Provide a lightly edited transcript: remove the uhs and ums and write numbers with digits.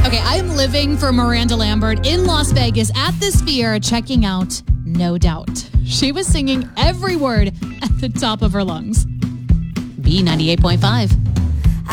Okay, I'm living for Miranda Lambert in Las Vegas at the Sphere, checking out No Doubt. She was singing every word at the top of her lungs. B98.5.